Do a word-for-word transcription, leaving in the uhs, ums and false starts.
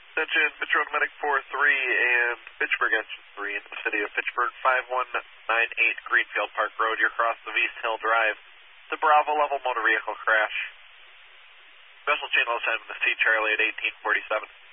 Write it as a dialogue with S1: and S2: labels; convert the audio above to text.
S1: Attention, Metro Medic four three and Fitchburg Engine three in the city of Fitchburg, five one nine eight Greenfield Park Road. You're across of East Hill Drive. The Bravo level motor vehicle crash. Special channel assignment to C Charlie at eighteen forty-seven.